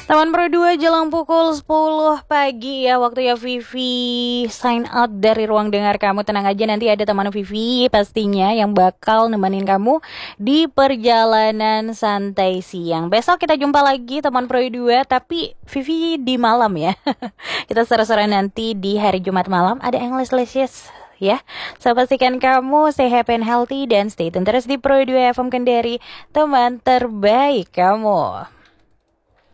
Taman Pro 2 jelang pukul 10 pagi ya waktu ya Vivi sign out dari ruang dengar kamu. Tenang aja, nanti ada teman Vivi pastinya yang bakal nemenin kamu di perjalanan santai siang. Besok kita jumpa lagi teman Pro 2, tapi Vivi di malam ya. Kita seru-seruan nanti di hari Jumat malam ada English Licious ya. So pastikan kamu stay happy and healthy dan stay tune terus di Pro 2 FM Kendari, teman terbaik kamu.